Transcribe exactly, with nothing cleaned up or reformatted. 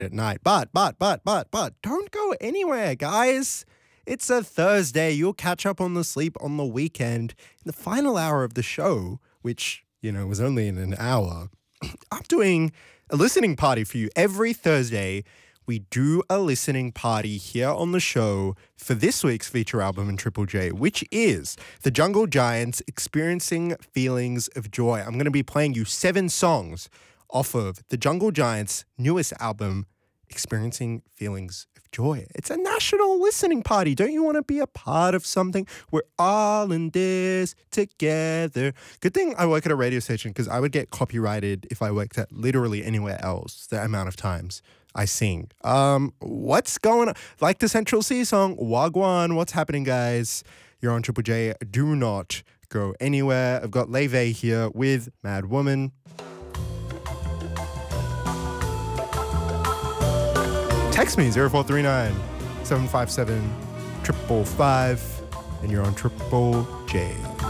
at night. But, but, but, but, but, don't go anywhere, guys. It's a Thursday. You'll catch up on the sleep on the weekend. In the final hour of the show, which, you know, was only in an hour, I'm doing a listening party for you. Every Thursday, we do a listening party here on the show for this week's feature album in Triple J, which is The Jungle Giants, Experiencing Feelings of Joy. I'm going to be playing you seven songs off of The Jungle Giants' newest album, Experiencing Feelings of Joy. It's a national listening party. Don't you want to be a part of something? We're all in this together. Good thing I work at a radio station, because I would get copyrighted if I worked at literally anywhere else, the amount of times I sing. Um, what's going on? Like the Central C song, Wagwan. What's happening, guys? You're on Triple J. Do not go anywhere. I've got Leve here with Mad Woman. Text me, zero four three nine, seven five seven, five five five, and you're on Triple J.